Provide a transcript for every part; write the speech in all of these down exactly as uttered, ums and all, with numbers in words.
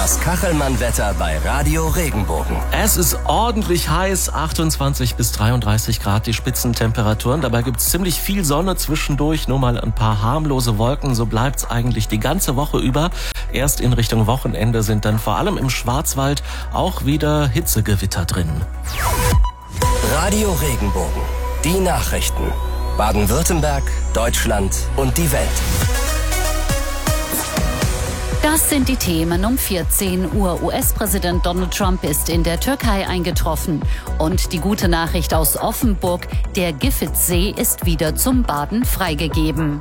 Das Kachelmann-Wetter bei Radio Regenbogen. Es ist ordentlich heiß, achtundzwanzig bis dreiunddreißig Grad die Spitzentemperaturen. Dabei gibt's ziemlich viel Sonne zwischendurch, nur mal ein paar harmlose Wolken. So bleibt's eigentlich die ganze Woche über. Erst in Richtung Wochenende sind dann vor allem im Schwarzwald auch wieder Hitzegewitter drin. Radio Regenbogen. Die Nachrichten. Baden-Württemberg, Deutschland und die Welt. Das sind die Themen um vierzehn Uhr. U S-Präsident Donald Trump ist in der Türkei eingetroffen. Und die gute Nachricht aus Offenburg, der Giffitzsee ist wieder zum Baden freigegeben.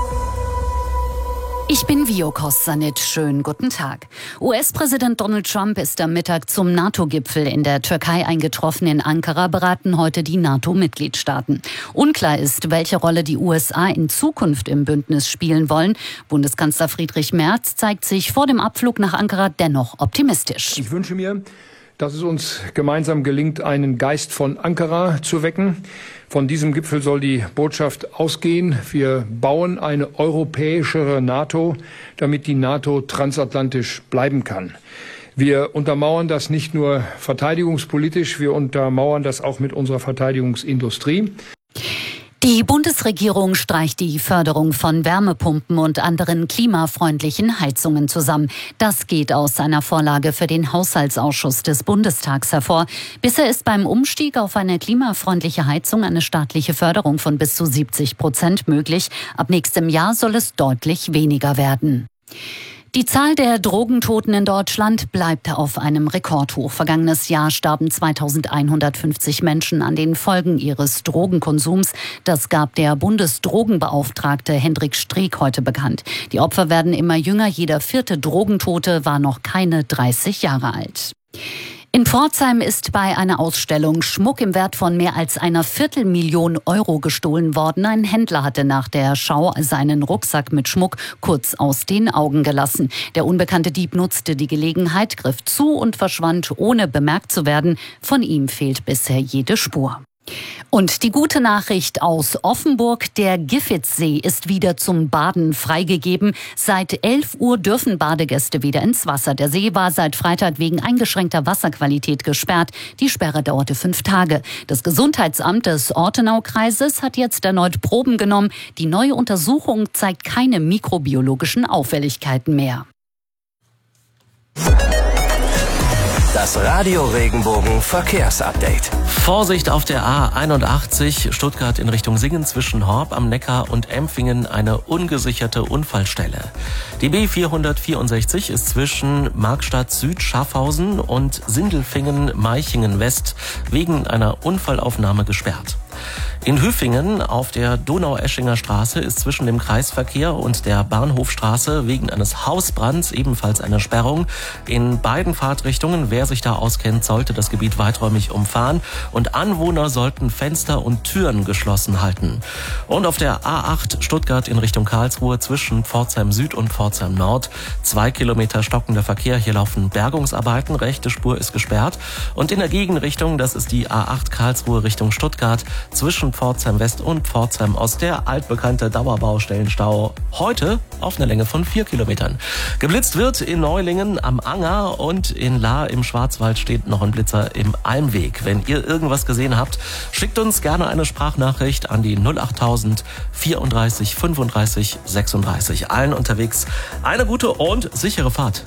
Ich bin Vio Kossanit. Schönen guten Tag. U S-Präsident Donald Trump ist am Mittag zum NATO-Gipfel in der Türkei eingetroffen. In Ankara beraten heute die NATO-Mitgliedstaaten. Unklar ist, welche Rolle die U S A in Zukunft im Bündnis spielen wollen. Bundeskanzler Friedrich Merz zeigt sich vor dem Abflug nach Ankara dennoch optimistisch. Ich wünsche mir, dass es uns gemeinsam gelingt, einen Geist von Ankara zu wecken. Von diesem Gipfel soll die Botschaft ausgehen: Wir bauen eine europäischere NATO, damit die NATO transatlantisch bleiben kann. Wir untermauern das nicht nur verteidigungspolitisch, wir untermauern das auch mit unserer Verteidigungsindustrie. Die Bundesregierung streicht die Förderung von Wärmepumpen und anderen klimafreundlichen Heizungen zusammen. Das geht aus einer Vorlage für den Haushaltsausschuss des Bundestags hervor. Bisher ist beim Umstieg auf eine klimafreundliche Heizung eine staatliche Förderung von bis zu siebzig Prozent möglich. Ab nächstem Jahr soll es deutlich weniger werden. Die Zahl der Drogentoten in Deutschland bleibt auf einem Rekordhoch. Vergangenes Jahr starben zweitausendeinhundertfünfzig Menschen an den Folgen ihres Drogenkonsums. Das gab der Bundesdrogenbeauftragte Hendrik Streeck heute bekannt. Die Opfer werden immer jünger. Jeder vierte Drogentote war noch keine dreißig Jahre alt. In Pforzheim ist bei einer Ausstellung Schmuck im Wert von mehr als einer Viertelmillion Euro gestohlen worden. Ein Händler hatte nach der Schau seinen Rucksack mit Schmuck kurz aus den Augen gelassen. Der unbekannte Dieb nutzte die Gelegenheit, griff zu und verschwand, ohne bemerkt zu werden. Von ihm fehlt bisher jede Spur. Und die gute Nachricht aus Offenburg: Der Giffitzsee ist wieder zum Baden freigegeben. Seit elf Uhr dürfen Badegäste wieder ins Wasser. Der See war seit Freitag wegen eingeschränkter Wasserqualität gesperrt. Die Sperre dauerte fünf Tage. Das Gesundheitsamt des Ortenaukreises hat jetzt erneut Proben genommen. Die neue Untersuchung zeigt keine mikrobiologischen Auffälligkeiten mehr. Das Radio Regenbogen Verkehrsupdate. Vorsicht auf der A einundachtzig, Stuttgart in Richtung Singen zwischen Horb am Neckar und Empfingen, eine ungesicherte Unfallstelle. Die B vierhundertvierundsechzig ist zwischen Markstadt Süd Schaffhausen und Sindelfingen Meichingen West wegen einer Unfallaufnahme gesperrt. In Hüfingen auf der Donaueschinger Straße ist zwischen dem Kreisverkehr und der Bahnhofstraße wegen eines Hausbrands ebenfalls eine Sperrung. In beiden Fahrtrichtungen, wer sich da auskennt, sollte das Gebiet weiträumig umfahren und Anwohner sollten Fenster und Türen geschlossen halten. Und auf der A acht Stuttgart in Richtung Karlsruhe zwischen Pforzheim Süd und Pforzheim Nord zwei Kilometer stockender Verkehr. Hier laufen Bergungsarbeiten, rechte Spur ist gesperrt. Und in der Gegenrichtung, das ist die A acht Karlsruhe Richtung Stuttgart, zwischen Pforzheim West und Pforzheim Ost der altbekannte Dauerbaustellenstau. Heute auf eine Länge von vier Kilometern. Geblitzt wird in Neulingen am Anger und in Lahr im Schwarzwald steht noch ein Blitzer im Almweg. Wenn ihr irgendwas gesehen habt, schickt uns gerne eine Sprachnachricht an die null achttausend vierunddreißig fünfunddreißig sechsunddreißig. Allen unterwegs eine gute und sichere Fahrt.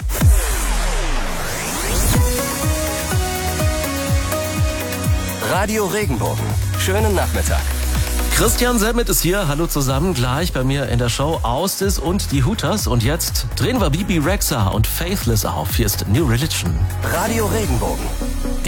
Radio Regenbogen. Schönen Nachmittag. Christian Selmet ist hier. Hallo zusammen. Gleich bei mir in der Show Austis und die Hooters. Und jetzt drehen wir Bibi Rexha und Faithless auf. Hier ist New Religion. Radio Regenbogen.